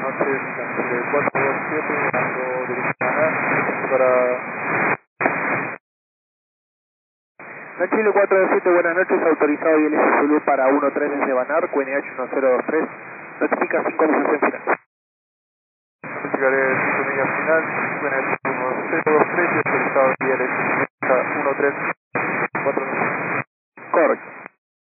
noches, Chile 427, dando dirección a para... La Chile 427, buenas noches, autorizado y LS Zulu para 13 desde Banar, QNH 1023, notifica 5 conversación final. Notificaré 5 millas final, QNH